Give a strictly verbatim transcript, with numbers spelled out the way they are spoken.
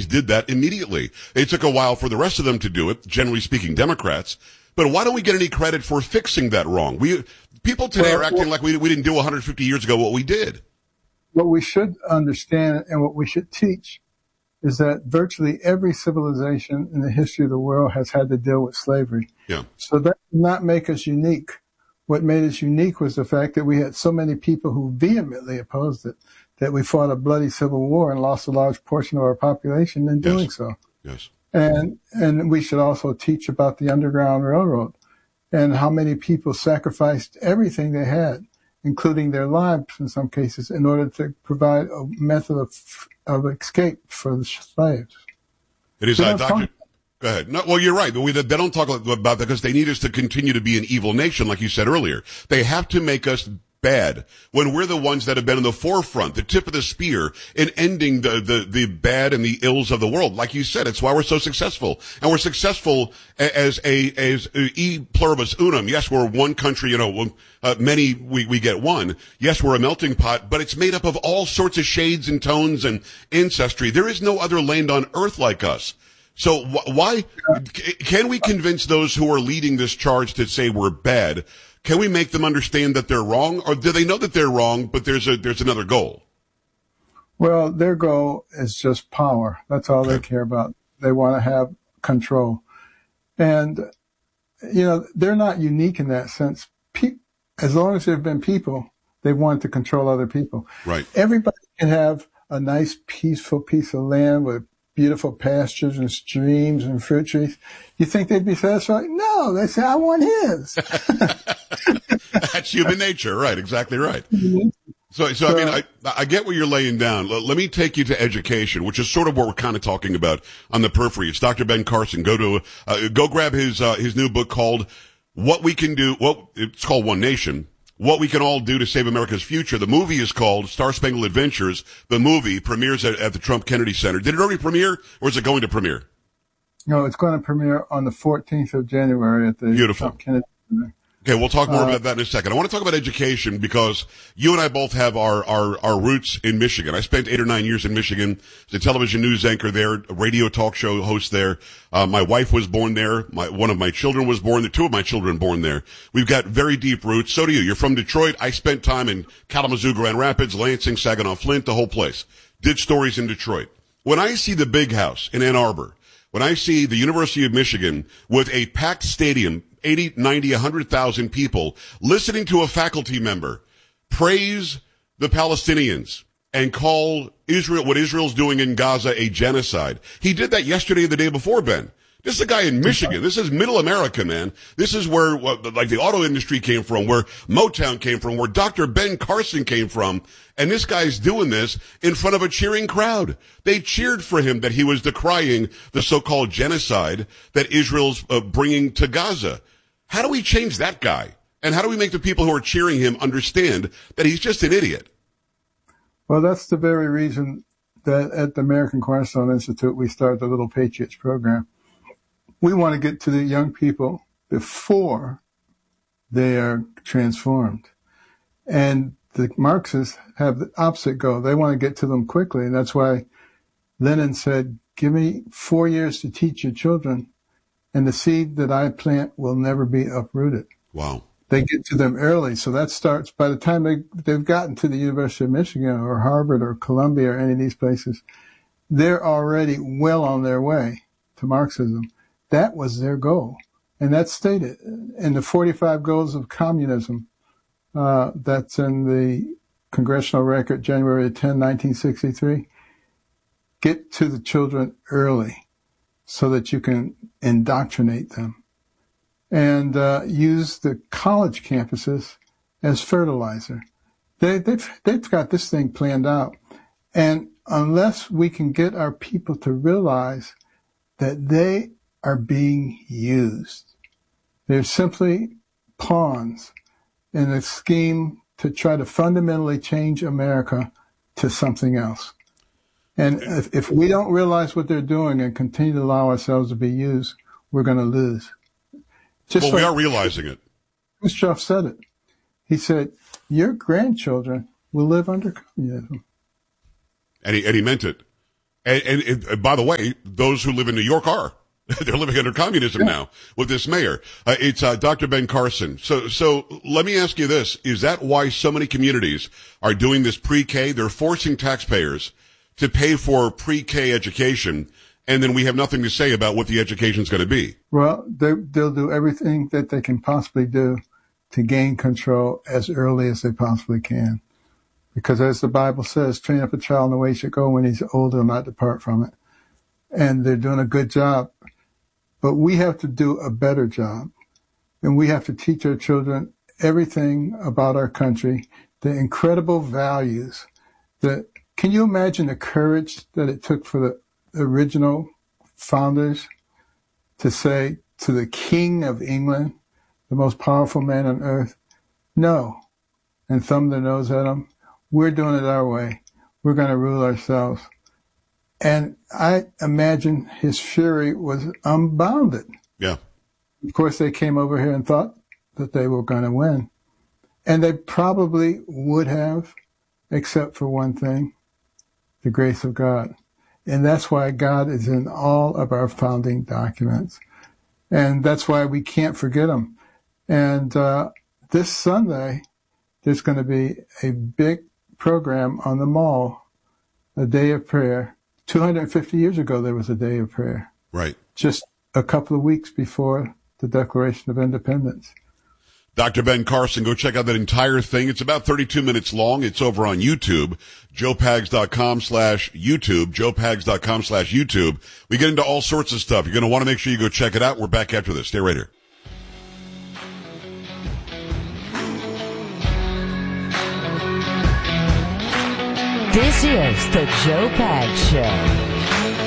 did that immediately. It took a while for the rest of them to do it, generally speaking, Democrats. But why don't we get any credit for fixing that wrong? We people today well, are acting well, like we we didn't do one hundred fifty years ago what we did. What we should understand and what we should teach is that virtually every civilization in the history of the world has had to deal with slavery. Yeah. So that did not make us unique. What made us unique was the fact that we had so many people who vehemently opposed it that we fought a bloody civil war and lost a large portion of our population in doing yes. so. Yes. And and we should also teach about the Underground Railroad and how many people sacrificed everything they had, including their lives in some cases, in order to provide a method of of escape for the slaves. It is, uh, Doctor Go ahead. No, well, you're right. We, they don't talk about that because they need us to continue to be an evil nation, like you said earlier. They have to make us bad when we're the ones that have been in the forefront, the tip of the spear in ending the, the, the bad and the ills of the world. Like you said, it's why we're so successful. And we're successful as a, as a e pluribus unum. Yes, we're one country, you know, uh, many, we, we get one. Yes, we're a melting pot, but it's made up of all sorts of shades and tones and ancestry. There is no other land on earth like us. So wh- why, can we convince those who are leading this charge to say we're bad? Can we make them understand that they're wrong, or do they know that they're wrong, but there's a there's another goal? Well, their goal is just power. That's all okay. They care about. They want to have control. And, you know, they're not unique in that sense. Pe- as long as there have been people, they want to control other people. Right. Everybody can have a nice, peaceful piece of land with beautiful pastures and streams and fruit trees. You think they'd be satisfied? No, they say, I want his. That's human nature, right? Exactly right. Mm-hmm. So, so, I mean, I, I get what you're laying down. Let, let me take you to education, which is sort of what we're kind of talking about on the periphery. It's Doctor Ben Carson. Go to, uh, go grab his, uh, his new book called What We Can Do. Well, it's called One Nation. What We Can All Do to Save America's Future. The movie is called Star Spangled Adventures. The movie premieres at, at the Trump Kennedy Center. Did it already premiere, or is it going to premiere? No, it's going to premiere on the fourteenth of January at the Beautiful. Trump Kennedy Center. Okay, we'll talk more uh, about that in a second. I want to talk about education because you and I both have our, our, our roots in Michigan. I spent eight or nine years in Michigan as a television news anchor there, a radio talk show host there. Uh, my wife was born there. My, one of my children was born there. Two of my children born there. We've got very deep roots. So do you. You're from Detroit. I spent time in Kalamazoo, Grand Rapids, Lansing, Saginaw, Flint, the whole place. Did stories in Detroit. When I see the Big House in Ann Arbor, when I see the University of Michigan with a packed stadium, eighty, ninety, one hundred thousand people listening to a faculty member praise the Palestinians and call Israel, what Israel's doing in Gaza, a genocide. He did that yesterday and the day before, Ben. This is a guy in Michigan. This is middle America, man. This is where, like, the auto industry came from, where Motown came from, where Doctor Ben Carson came from. And this guy's doing this in front of a cheering crowd. They cheered for him that he was decrying the so-called genocide that Israel's uh, bringing to Gaza. How do we change that guy? And how do we make the people who are cheering him understand that he's just an idiot? Well, that's the very reason that at the American Cornerstone Institute, we started the Little Patriots program. We want to get to the young people before they are transformed. And the Marxists have the opposite goal. They want to get to them quickly. And that's why Lenin said, give me four years to teach your children, and the seed that I plant will never be uprooted. Wow. They get to them early. So that starts by the time they, they've gotten to the University of Michigan or Harvard or Columbia or any of these places, they're already well on their way to Marxism. That was their goal. And that's stated in the forty-five Goals of Communism. Uh, that's in the Congressional Record, January tenth, nineteen sixty-three. Get to the children early so that you can indoctrinate them. And uh, use the college campuses as fertilizer. They, they've, they've got this thing planned out. And unless we can get our people to realize that they are being used, they're simply pawns in a scheme to try to fundamentally change America to something else. And if, if we don't realize what they're doing and continue to allow ourselves to be used, we're going to lose. Just well, like we are realizing it. Khrushchev said it. He said, your grandchildren will live under communism. And he, and he meant it. And, and, and by the way, those who live in New York are. They're living under communism yeah. now with this mayor. Uh, it's uh, Doctor Ben Carson. So, so let me ask you this: is that why so many communities are doing this pre-K? They're forcing taxpayers to pay for pre-K education, and then we have nothing to say about what the education is going to be. Well, they, they'll do everything that they can possibly do to gain control as early as they possibly can, because as the Bible says, "Train up a child in the way he should go; when he's older, he'll not depart from it." And they're doing a good job. But we have to do a better job, and we have to teach our children everything about our country, the incredible values that, can you imagine the courage that it took for the original founders to say to the King of England, the most powerful man on earth, no, and thumb their nose at him. We're doing it our way. We're going to rule ourselves. And I imagine his fury was unbounded. Yeah. Of course, they came over here and thought that they were going to win. And they probably would have, except for one thing, the grace of God. And that's why God is in all of our founding documents. And that's why we can't forget him. And uh, this Sunday, there's going to be a big program on the mall, a day of prayer. two hundred fifty years ago, there was a day of prayer. Right. Just a couple of weeks before the Declaration of Independence. Doctor Ben Carson, go check out that entire thing. It's about thirty-two minutes long. It's over on YouTube, joe pags dot com slash YouTube, joe pags dot com slash YouTube. We get into all sorts of stuff. You're going to want to make sure you go check it out. We're back after this. Stay right here. This is the Joe Pags Show.